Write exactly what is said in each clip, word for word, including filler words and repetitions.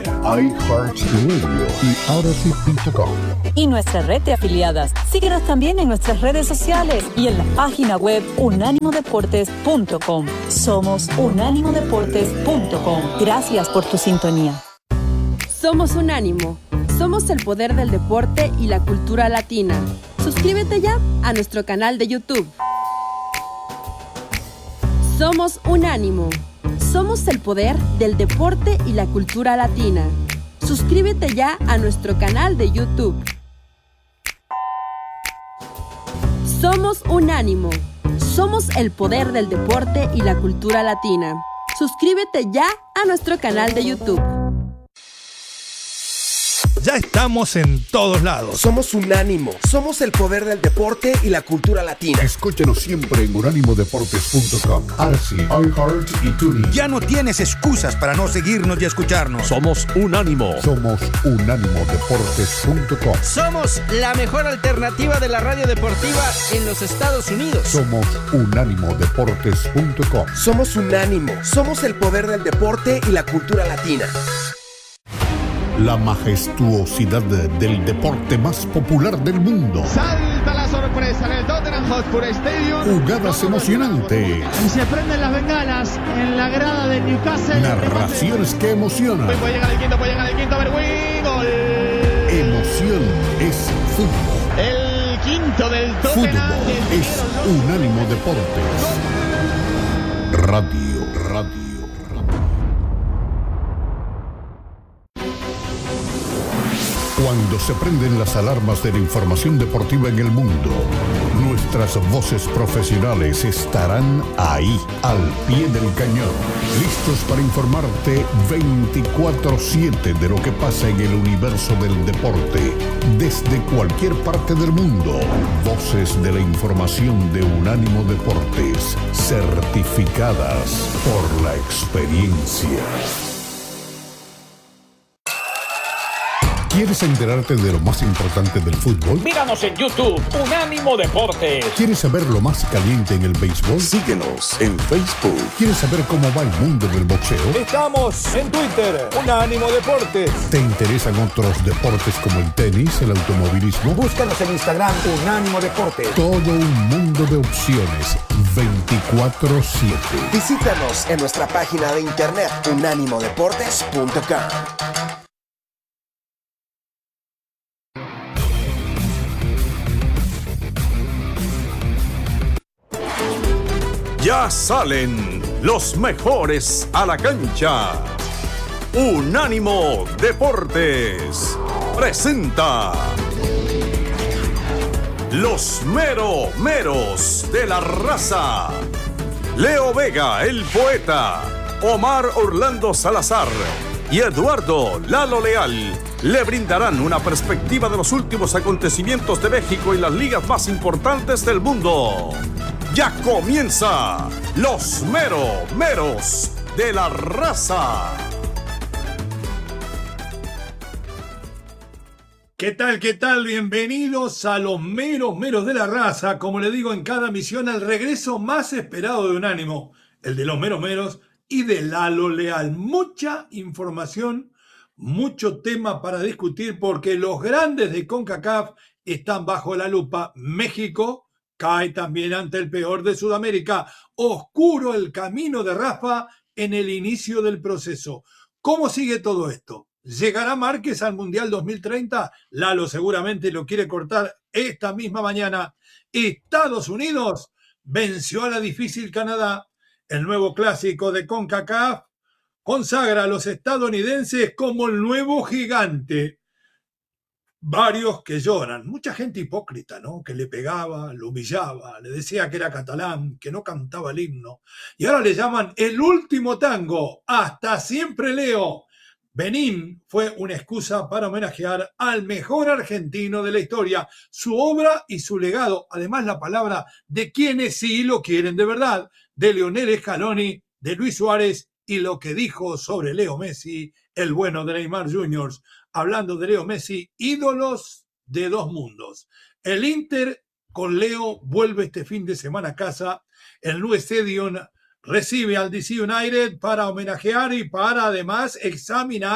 iHeartRadio y Odyssey punto com. Y nuestra red de afiliadas. Síguenos también en nuestras redes sociales y en la página web unánimo deportes punto com. Somos unánimo deportes punto com. Gracias por tu sintonía. Somos Unánimo. Somos el poder del deporte y la cultura latina. Suscríbete ya a nuestro canal de YouTube. Somos Unánimo. Somos el poder del deporte y la cultura latina. Suscríbete ya a nuestro canal de YouTube. Somos Unánimo. Somos el poder del deporte y la cultura latina. Suscríbete ya a nuestro canal de YouTube. Ya estamos en todos lados. Somos Unánimo. Somos el poder del deporte y la cultura latina. Escúchanos siempre en unánimo deportes punto com, Odyssey, iHeart y TuneIn. Ya no tienes excusas para no seguirnos y escucharnos. Somos Unánimo. Somos unánimo deportes punto com. Somos la mejor alternativa de la radio deportiva en los Estados Unidos. Somos unánimo deportes punto com. Somos Unánimo. Somos el poder del deporte y la cultura latina. La majestuosidad del deporte más popular del mundo. Salta la sorpresa en el Tottenham Hotspur Stadium. Jugadas emocionantes. Y se prenden las bengalas en la grada de Newcastle. Narraciones que emocionan. Puede llegar el quinto, puede llegar el quinto. Berwin, gol. Emoción es fútbol. El quinto del Tottenham. Fútbol es Unánimo Deportes. Radio, radio. Cuando se prenden las alarmas de la información deportiva en el mundo, nuestras voces profesionales estarán ahí, al pie del cañón, listos para informarte veinticuatro siete de lo que pasa en el universo del deporte, desde cualquier parte del mundo. Voces de la información de Unánimo Deportes, certificadas por la experiencia. ¿Quieres enterarte de lo más importante del fútbol? Míranos en YouTube, Unánimo Deportes. ¿Quieres saber lo más caliente en el béisbol? Síguenos en Facebook. ¿Quieres saber cómo va el mundo del boxeo? Estamos en Twitter, Unánimo Deportes. ¿Te interesan otros deportes como el tenis, el automovilismo? Búscanos en Instagram, Unánimo Deportes. Todo un mundo de opciones, veinticuatro siete. Visítanos en nuestra página de internet, unánimo deportes punto com. Ya salen los mejores a la cancha. Unánimo Deportes presenta los mero meros de la raza. Leo Vega, el poeta, Omar Orlando Salazar y Eduardo Lalo Leal le brindarán una perspectiva de los últimos acontecimientos de México y las ligas más importantes del mundo. Ya comienza los mero meros de la raza. ¿Qué tal, qué tal? Bienvenidos a los meros meros de la raza. Como le digo en cada misión, el regreso más esperado de Unánimo, el de los meros meros y de Lalo Leal. Mucha información, mucho tema para discutir porque los grandes de CONCACAF están bajo la lupa. México cae también ante el peor de Sudamérica. Oscuro el camino de Rafa en el inicio del proceso. ¿Cómo sigue todo esto? ¿Llegará Márquez al Mundial dos mil treinta? Lalo seguramente lo quiere cortar esta misma mañana. Estados Unidos venció a la difícil Canadá. El nuevo clásico de CONCACAF consagra a los estadounidenses como el nuevo gigante. Varios que lloran, mucha gente hipócrita, ¿no? Que le pegaba, lo humillaba, le decía que era catalán, que no cantaba el himno. Y ahora le llaman el último tango, hasta siempre Leo. Benín fue una excusa para homenajear al mejor argentino de la historia, su obra y su legado. Además, la palabra de quienes sí lo quieren de verdad, de Lionel Scaloni, de Luis Suárez y lo que dijo sobre Leo Messi, el bueno de Neymar junior Hablando de Leo Messi, ídolos de dos mundos. El Inter con Leo vuelve este fin de semana a casa. El Nou Stadium recibe al D C United para homenajear y para además examinar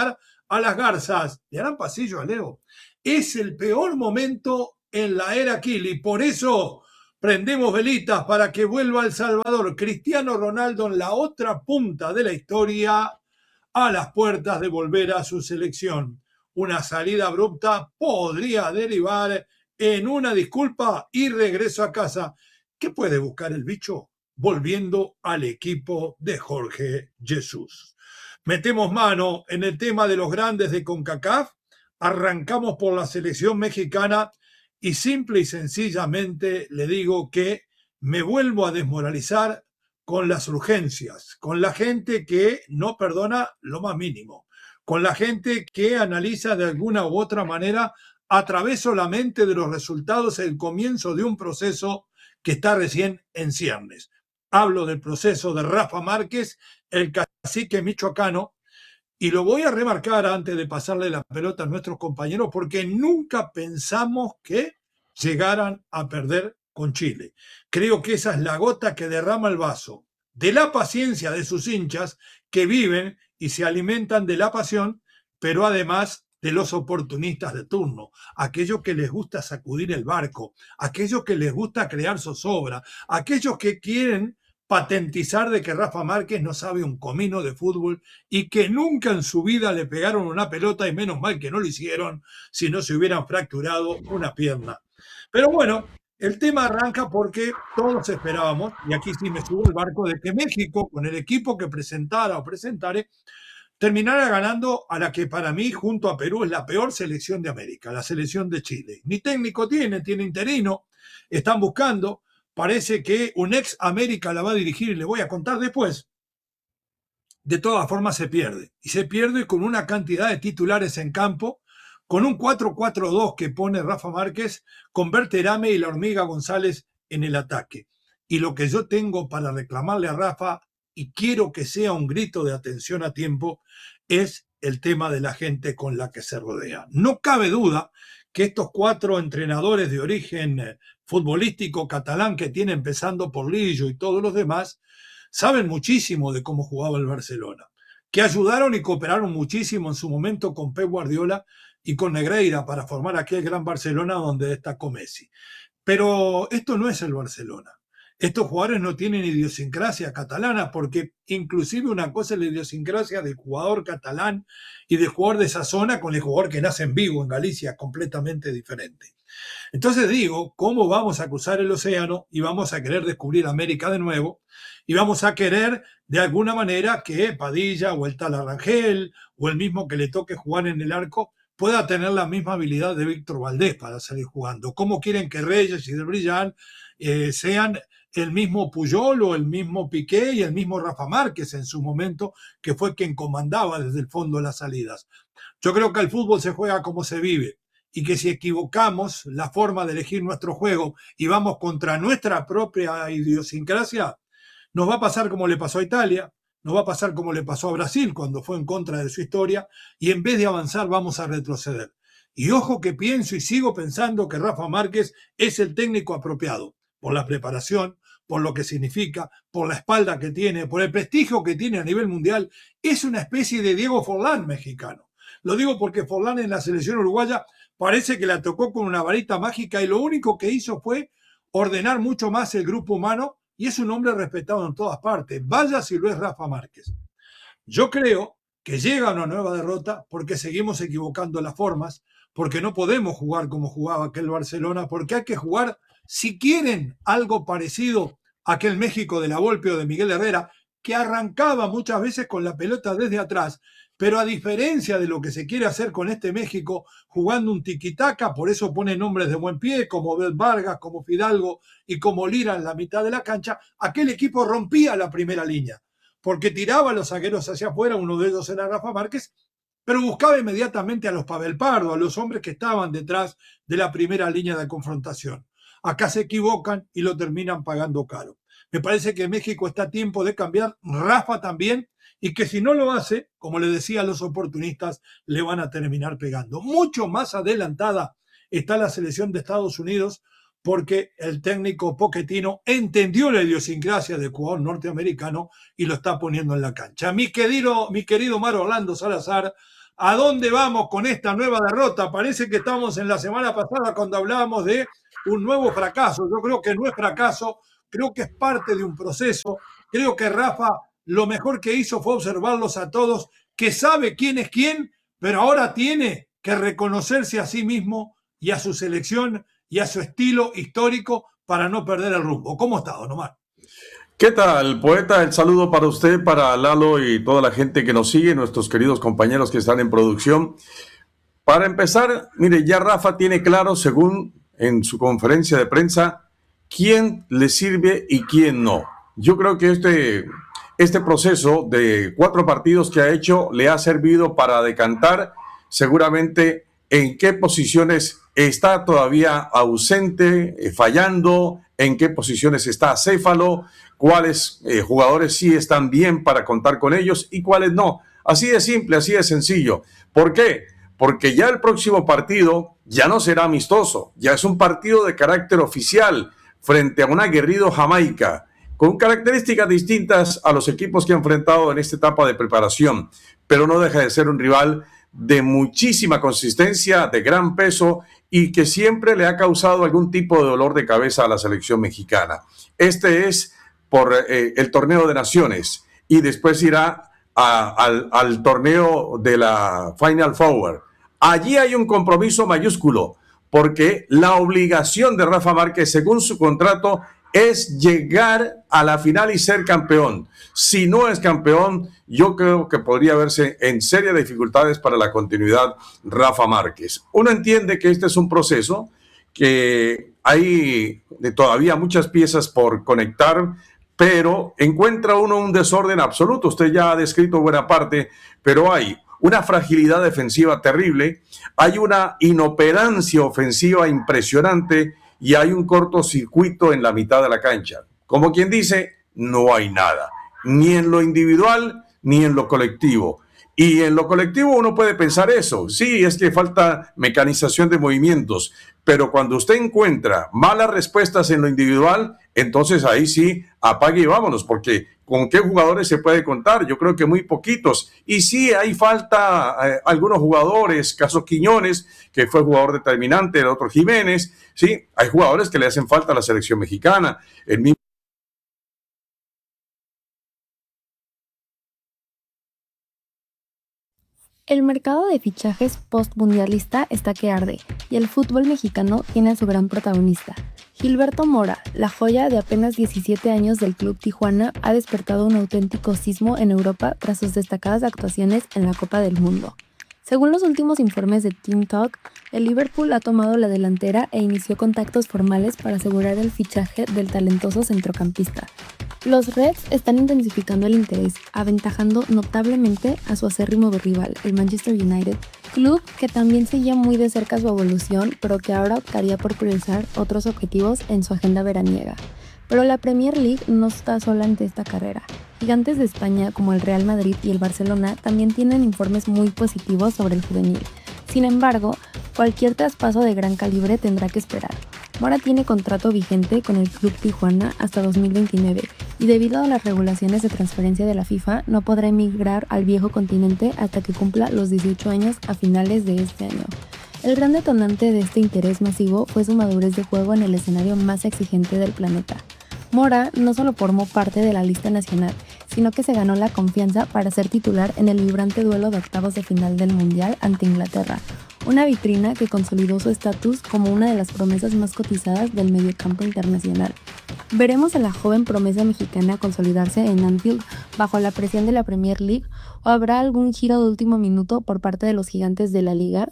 a las garzas. ¿Le harán pasillo a Leo? Es el peor momento en la era Kili. Por eso prendemos velitas para que vuelva El Salvador. Cristiano Ronaldo en la otra punta de la historia, a las puertas de volver a su selección. Una salida abrupta podría derivar en una disculpa y regreso a casa. ¿Qué puede buscar el bicho? Volviendo al equipo de Jorge Jesús. Metemos mano en el tema de los grandes de CONCACAF, arrancamos por la selección mexicana y simple y sencillamente le digo que me vuelvo a desmoralizar con las urgencias, con la gente que no perdona lo más mínimo, con la gente que analiza de alguna u otra manera a través solamente de los resultados el comienzo de un proceso que está recién en ciernes. Hablo del proceso de Rafa Márquez, el cacique michoacano, y lo voy a remarcar antes de pasarle la pelota a nuestros compañeros, porque nunca pensamos que llegaran a perder con Chile. Creo que esa es la gota que derrama el vaso de la paciencia de sus hinchas que viven y se alimentan de la pasión, pero además de los oportunistas de turno, aquellos que les gusta sacudir el barco, aquellos que les gusta crear zozobra, aquellos que quieren patentizar de que Rafa Márquez no sabe un comino de fútbol y que nunca en su vida le pegaron una pelota, y menos mal que no lo hicieron, si no se hubieran fracturado una pierna. Pero bueno, el tema arranca porque todos esperábamos, y aquí sí me subo el barco, de que México, con el equipo que presentara o presentare, terminara ganando a la que para mí, junto a Perú, es la peor selección de América, la selección de Chile. Ni técnico tiene, tiene interino, están buscando, parece que un ex América la va a dirigir y le voy a contar después. De todas formas se pierde, y se pierde con una cantidad de titulares en campo, con un cuatro cuatro dos que pone Rafa Márquez, con Berterame y la Hormiga González en el ataque. Y lo que yo tengo para reclamarle a Rafa, y quiero que sea un grito de atención a tiempo, es el tema de la gente con la que se rodea. No cabe duda que estos cuatro entrenadores de origen futbolístico catalán que tiene, empezando por Lillo y todos los demás, saben muchísimo de cómo jugaba el Barcelona, que ayudaron y cooperaron muchísimo en su momento con Pep Guardiola y con Negreira para formar aquel gran Barcelona donde destacó Messi. Pero esto no es el Barcelona. Estos jugadores no tienen idiosincrasia catalana, porque inclusive una cosa es la idiosincrasia del jugador catalán y del jugador de esa zona con el jugador que nace en Vigo, en Galicia, completamente diferente. Entonces digo, ¿cómo vamos a cruzar el océano y vamos a querer descubrir América de nuevo? Y vamos a querer, de alguna manera, que Padilla o el Tala Rangel o el mismo que le toque jugar en el arco pueda tener la misma habilidad de Víctor Valdés para salir jugando. ¿Cómo quieren que Reyes y Del Brillán eh, sean el mismo Puyol o el mismo Piqué y el mismo Rafa Márquez en su momento, que fue quien comandaba desde el fondo las salidas? Yo creo que el fútbol se juega como se vive, y que si equivocamos la forma de elegir nuestro juego y vamos contra nuestra propia idiosincrasia, nos va a pasar como le pasó a Italia, nos va a pasar como le pasó a Brasil cuando fue en contra de su historia, y en vez de avanzar vamos a retroceder. Y ojo que pienso y sigo pensando que Rafa Márquez es el técnico apropiado, por la preparación, por lo que significa, por la espalda que tiene, por el prestigio que tiene a nivel mundial. Es una especie de Diego Forlán mexicano. Lo digo porque Forlán en la selección uruguaya parece que la tocó con una varita mágica y lo único que hizo fue ordenar mucho más el grupo humano, y es un hombre respetado en todas partes. Vaya si lo es Rafa Márquez. Yo creo que llega una nueva derrota porque seguimos equivocando las formas, porque no podemos jugar como jugaba aquel Barcelona, porque hay que jugar, si quieren, algo parecido a aquel México de la Volpe o de Miguel Herrera, que arrancaba muchas veces con la pelota desde atrás, pero a diferencia de lo que se quiere hacer con este México, jugando un tiquitaca, por eso pone nombres de buen pie, como Bel Vargas, como Fidalgo y como Lira en la mitad de la cancha, aquel equipo rompía la primera línea, porque tiraba a los zagueros hacia afuera, uno de ellos era Rafa Márquez, pero buscaba inmediatamente a los Pavel Pardo, a los hombres que estaban detrás de la primera línea de confrontación. Acá se equivocan y lo terminan pagando caro. Me parece que México está a tiempo de cambiar, Rafa también, y que si no lo hace, como le decía a los oportunistas, le van a terminar pegando. Mucho más adelantada está la selección de Estados Unidos, porque el técnico Pochettino entendió la idiosincrasia del jugador norteamericano y lo está poniendo en la cancha. Mi querido, mi querido Omar Orlando Salazar, ¿A dónde vamos con esta nueva derrota? Parece que estamos en la semana pasada cuando hablábamos de un nuevo fracaso. Yo creo que no es fracaso, creo que es parte de un proceso. Creo que Rafa lo mejor que hizo fue observarlos a todos, que sabe quién es quién, pero ahora tiene que reconocerse a sí mismo y a su selección y a su estilo histórico para no perder el rumbo. ¿Cómo está, don Omar? ¿Qué tal, poeta? El saludo para usted, para Lalo y toda la gente que nos sigue, nuestros queridos compañeros que están en producción. Para empezar, mire, ya Rafa tiene claro, según en su conferencia de prensa, quién le sirve y quién no. Yo creo que este, este proceso de cuatro partidos que ha hecho le ha servido para decantar seguramente en qué posiciones está todavía ausente, eh, fallando, en qué posiciones está acéfalo, cuáles eh, jugadores sí están bien para contar con ellos y cuáles no. Así de simple, así de sencillo. ¿Por qué? Porque ya el próximo partido ya no será amistoso, ya es un partido de carácter oficial frente a un aguerrido Jamaica, con características distintas a los equipos que ha enfrentado en esta etapa de preparación, pero no deja de ser un rival de muchísima consistencia, de gran peso y que siempre le ha causado algún tipo de dolor de cabeza a la selección mexicana. Este es por eh, el torneo de naciones y después irá a, al, al torneo de la Final Four. Allí hay un compromiso mayúsculo porque la obligación de Rafa Márquez, según su contrato, es llegar a la final y ser campeón. Si no es campeón, yo creo que podría verse en serias dificultades para la continuidad Rafa Márquez. Uno entiende que este es un proceso, que hay todavía muchas piezas por conectar, pero encuentra uno un desorden absoluto. Usted ya ha descrito buena parte, pero hay una fragilidad defensiva terrible, hay una inoperancia ofensiva impresionante y hay un cortocircuito en la mitad de la cancha. Como quien dice, no hay nada, ni en lo individual ni en lo colectivo. Y en lo colectivo uno puede pensar eso, sí, es que falta mecanización de movimientos, pero cuando usted encuentra malas respuestas en lo individual, entonces ahí sí, apague y vámonos, porque ¿con qué jugadores se puede contar? Yo creo que muy poquitos. Y sí, hay falta eh, algunos jugadores, caso Quiñones, que fue jugador determinante, el otro Jiménez, sí, hay jugadores que le hacen falta a la selección mexicana, el mismo. El mercado de fichajes post-mundialista está que arde, y el fútbol mexicano tiene a su gran protagonista. Gilberto Mora, la joya de apenas diecisiete años del Club Tijuana, ha despertado un auténtico sismo en Europa tras sus destacadas actuaciones en la Copa del Mundo. Según los últimos informes de Team Talk, el Liverpool ha tomado la delantera e inició contactos formales para asegurar el fichaje del talentoso centrocampista. Los Reds están intensificando el interés, aventajando notablemente a su acérrimo rival, el Manchester United, club que también seguía muy de cerca su evolución, pero que ahora optaría por priorizar otros objetivos en su agenda veraniega. Pero la Premier League no está sola ante esta carrera. Gigantes de España como el Real Madrid y el Barcelona también tienen informes muy positivos sobre el juvenil. Sin embargo, cualquier traspaso de gran calibre tendrá que esperar. Mora tiene contrato vigente con el Club Tijuana hasta dos mil veintinueve y debido a las regulaciones de transferencia de la FIFA no podrá emigrar al viejo continente hasta que cumpla los dieciocho años a finales de este año. El gran detonante de este interés masivo fue su madurez de juego en el escenario más exigente del planeta. Mora no solo formó parte de la lista nacional, sino que se ganó la confianza para ser titular en el vibrante duelo de octavos de final del Mundial ante Inglaterra, una vitrina que consolidó su estatus como una de las promesas más cotizadas del mediocampo internacional. ¿Veremos a la joven promesa mexicana consolidarse en Anfield bajo la presión de la Premier League o habrá algún giro de último minuto por parte de los gigantes de la liga?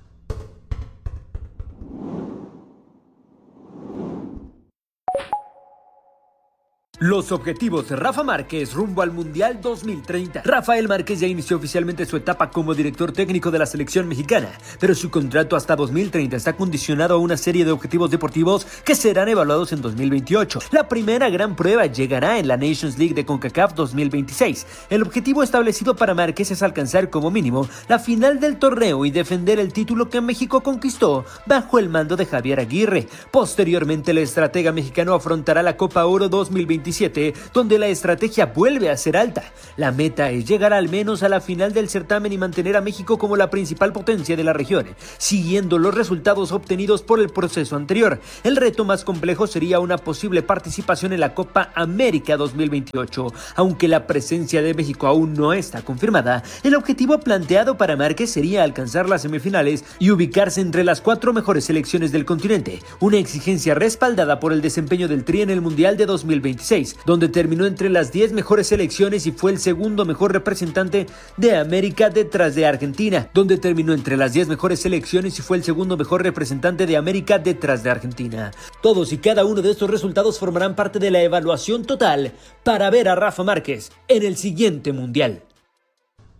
Los objetivos de Rafa Márquez rumbo al Mundial dos mil treinta. Rafael Márquez ya inició oficialmente su etapa como director técnico de la selección mexicana, pero su contrato hasta dos mil treinta está condicionado a una serie de objetivos deportivos que serán evaluados en dos mil veintiocho. La primera gran prueba llegará en la Nations League de CONCACAF dos mil veintiséis. El objetivo establecido para Márquez es alcanzar como mínimo la final del torneo y defender el título que México conquistó bajo el mando de Javier Aguirre. Posteriormente, el estratega mexicano afrontará la Copa Oro dos mil veintiséis veintisiete, donde la estrategia vuelve a ser alta. La meta es llegar al menos a la final del certamen y mantener a México como la principal potencia de la región, siguiendo los resultados obtenidos por el proceso anterior. El reto más complejo sería una posible participación en la Copa América dos mil veintiocho. Aunque la presencia de México aún no está confirmada, el objetivo planteado para Márquez sería alcanzar las semifinales y ubicarse entre las cuatro mejores selecciones del continente, una exigencia respaldada por el desempeño del Tri en el Mundial de dos mil veintiséis, donde terminó entre las diez mejores selecciones y fue el segundo mejor representante de América detrás de Argentina, donde terminó entre las diez mejores selecciones y fue el segundo mejor representante de América detrás de Argentina. Todos y cada uno de estos resultados formarán parte de la evaluación total para ver a Rafa Márquez en el siguiente Mundial.